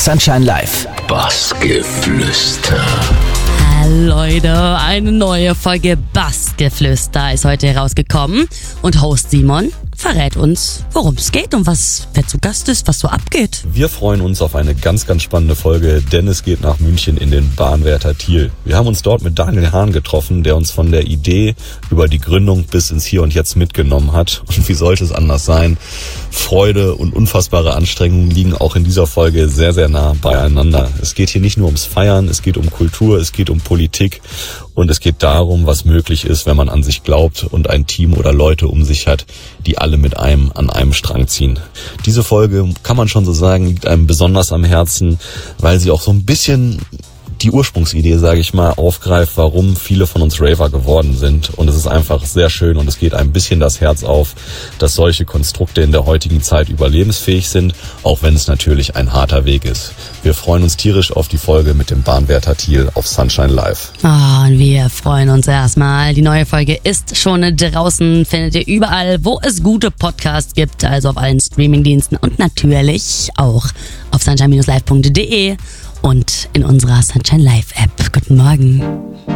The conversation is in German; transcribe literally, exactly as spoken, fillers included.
Sunshine Live. Bassgeflüster. Leute, eine neue Folge Bassgeflüster ist heute herausgekommen und Host Simon verrät uns, worum es geht und was, wer zu Gast ist, was so abgeht. Wir freuen uns auf eine ganz, ganz spannende Folge, denn es geht nach München in den Bahnwärter Thiel. Wir haben uns dort mit Daniel Hahn getroffen, der uns von der Idee über die Gründung bis ins Hier und Jetzt mitgenommen hat. Und wie sollte es anders sein? Freude und unfassbare Anstrengungen liegen auch in dieser Folge sehr, sehr nah beieinander. Es geht hier nicht nur ums Feiern, es geht um Kultur, es geht um Politik und es geht darum, was möglich ist, wenn man an sich glaubt und ein Team oder Leute um sich hat, die alle mit einem an einem Strang ziehen. Diese Folge, kann man schon so sagen, liegt einem besonders am Herzen, weil sie auch so ein bisschen die Ursprungsidee, sage ich mal, aufgreift, warum viele von uns Raver geworden sind. Und es ist einfach sehr schön und es geht ein bisschen das Herz auf, dass solche Konstrukte in der heutigen Zeit überlebensfähig sind, auch wenn es natürlich ein harter Weg ist. Wir freuen uns tierisch auf die Folge mit dem Bahnwärter Thiel auf Sunshine Live. Oh, und wir freuen uns erstmal. Die neue Folge ist schon draußen, findet ihr überall, wo es gute Podcasts gibt, also auf allen Streamingdiensten und natürlich auch auf sunshine Bindestrich live Punkt de und in unserer Sunshine Live App. Guten Morgen.